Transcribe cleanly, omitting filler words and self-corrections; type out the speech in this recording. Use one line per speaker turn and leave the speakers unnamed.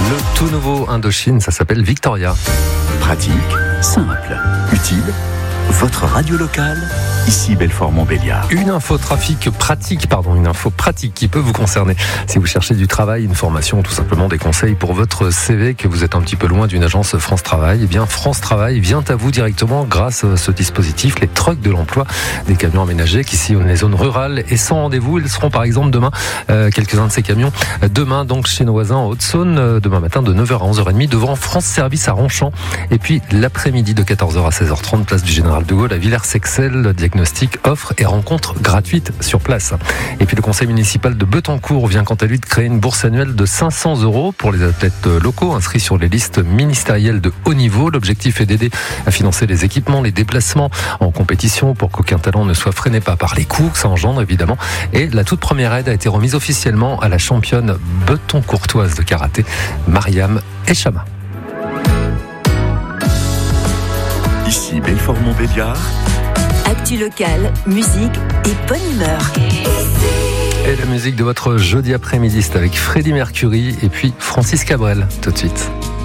Le tout nouveau Indochine, ça s'appelle Victoria.
Pratique, simple, utile. Votre radio locale, ici Belfort-Montbéliard.
Une info pratique qui peut vous concerner. Si vous cherchez du travail, une formation, tout simplement des conseils pour votre CV, que vous êtes un petit peu loin d'une agence France Travail, eh bien France Travail vient à vous directement grâce à ce dispositif, les trucks de l'emploi, des camions aménagés qui sillonnent les zones rurales et sans rendez-vous. Ils seront par exemple demain, quelques-uns de ces camions, demain donc chez nos voisins en Haute-Saône, demain matin de 9h à 11h30 devant France Service à Ronchamp. Et puis l'après-midi de 14h à 16h30, place du Général de Gaulle à Villers-Sexel, diagnostic, offre et rencontre gratuite sur place. Et puis le conseil municipal de Betancourt vient quant à lui de créer une bourse annuelle de 500 € pour les athlètes locaux inscrits sur les listes ministérielles de haut niveau. L'objectif est d'aider à financer les équipements, les déplacements en compétition pour qu'aucun talent ne soit freiné pas par les coûts que ça engendre évidemment. Et la toute première aide a été remise officiellement à la championne betoncourtoise de karaté, Mariam Echama.
Ici Belfort-Montbéliard.
Actu locale, musique et bonne humeur.
Et la musique de votre jeudi après-midi, c'est avec Freddie Mercury et puis Francis Cabrel, tout de suite.